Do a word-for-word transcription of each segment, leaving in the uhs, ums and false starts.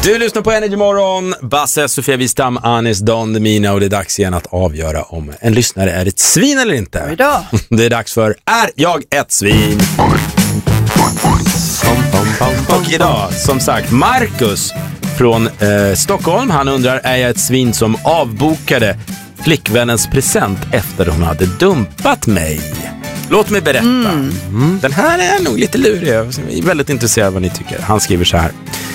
Du lyssnar på Energy Morgon, Basse, Sofia Wistam, Anis, Don, Mina, och det är dags igen att avgöra om en lyssnare är ett svin eller inte. Idag. Det är dags för Är jag ett svin? Och idag, som sagt, Marcus från eh, Stockholm, han undrar, är jag ett svin som avbokade flickvännens present efter hon hade dumpat mig? Låt mig berätta. Mm. Mm. Den här är nog lite lurig. Jag är väldigt intresserad av vad ni tycker. Han skriver så här.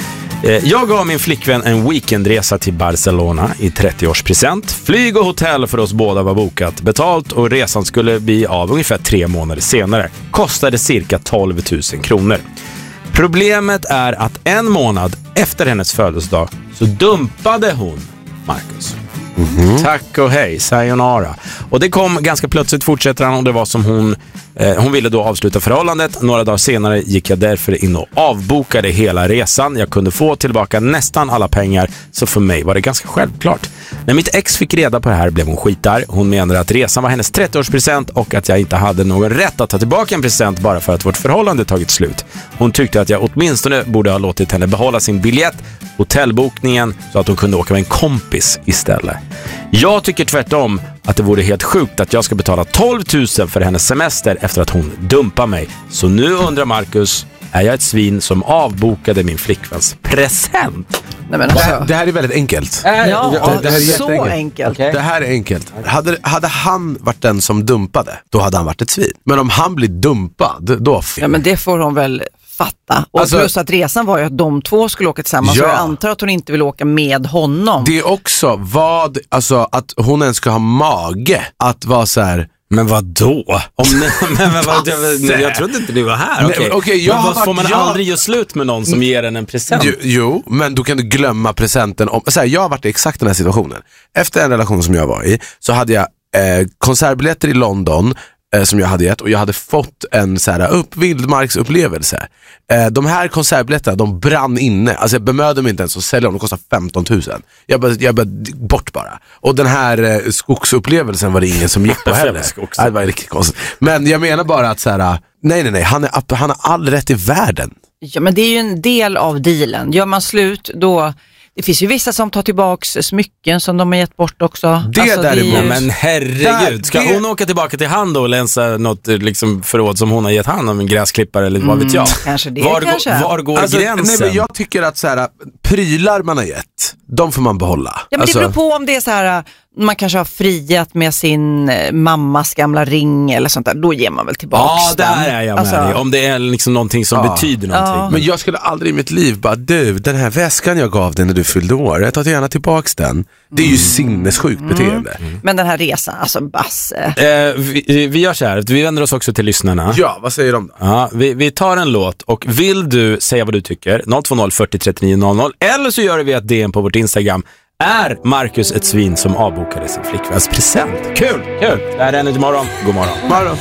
Jag gav min flickvän en weekendresa till Barcelona i trettioårspresent. Flyg och hotell för oss båda var bokat, betalt, och resan skulle bli av ungefär tre månader senare. Kostade cirka tolv tusen kronor. Problemet är att en månad efter hennes födelsedag så dumpade hon Marcus. Mm-hmm. Tack och hej, sayonara. Och det kom ganska plötsligt, fortsätter han, och det var som hon eh, hon ville då avsluta förhållandet. Några dagar senare gick jag därför in och avbokade hela resan. Jag kunde få tillbaka nästan alla pengar, så för mig var det ganska självklart. När mitt ex fick reda på det här blev hon skitar. Hon menade att resan var hennes trettioårspresent och att jag inte hade någon rätt att ta tillbaka en present bara för att vårt förhållande tagit slut. Hon tyckte att jag åtminstone borde ha låtit henne behålla sin biljett, hotellbokningen, så att hon kunde åka med en kompis istället. Jag tycker tvärtom att det vore helt sjukt att jag ska betala tolv tusen för hennes semester efter att hon dumpar mig. Så nu undrar Marcus, är jag ett svin som avbokade min flickväns present? Nej, men alltså. det, det här är väldigt enkelt. Ja, det, det här är så enkelt. Okay. Det här är enkelt. Hade, hade han varit den som dumpade, då hade han varit ett svin. Men om han blir dumpad, då... Ja, men det får hon väl fatta. Och alltså, plus att resan var ju att de två skulle åka tillsammans. Ja. Så jag antar att hon inte vill åka med honom. Det är också vad, alltså att hon ens ska ha mage att vara så här. Men vad då? Om, men, men, vad, jag, jag trodde inte du var här. Okej, okay. okay, jag men vad, varit, får man jag... aldrig göra slut med någon som ger en en present? Jo, jo, men då kan du glömma presenten. Om, så här, jag har varit i exakt den här situationen. Efter en relation som jag var i så hade jag eh, konsertbiljetter i London eh, som jag hade gett, och jag hade fått en så här upp, vildmarksupplevelse. Eh, de här konsertbiljetterna, de brann inne. Alltså jag bemödde mig inte ens att sälja dem. De kostar femton tusen. Jag bara, jag bara bort bara. Och den här eh, skogsupplevelsen var det ingen som gick på heller. Ja, det var riktigt konstigt. Men jag menar bara att så här, nej nej nej, han, är, han har all rätt i världen. Ja, men det är ju en del av dealen. Gör man slut, då... Det finns ju vissa som tar tillbaks smycken som de har gett bort också. Det alltså, där är ju... Men herregud, ska det... hon åka tillbaka till hand då och länsa något liksom förråd som hon har gett hand om en gräsklippare eller vad vet jag? Mm, kanske det, var, kanske. Var går alltså, gränsen? Nej, men jag tycker att så här, prylar man har gett, de får man behålla. Ja, men alltså... det beror på om det är så här, man kanske har friat med sin mammas gamla ring eller sånt där, då ger man väl tillbaka. Ja, där är jag med alltså... dig. Om det är liksom någonting som ja. betyder någonting. Ja. Men jag skulle aldrig i mitt liv bara, du, den här väskan jag gav dig när du fyllde år, jag tar gärna tillbaks den. Det är ju mm. sinnessjukt beteende. Mm. Men den här resan, alltså Basse. Eh, vi, vi gör så här, vi vänder oss också till lyssnarna. Ja, vad säger de då? Ja, vi, vi tar en låt, och vill du säga vad du tycker, noll två noll fyrtio trettionio noll noll, eller så gör vi ett D M på vårt Instagram. Är Marcus ett svin som avbokade sin flickväns present? Kul, kul. Det här är Energy Morgon. God morgon. morgon.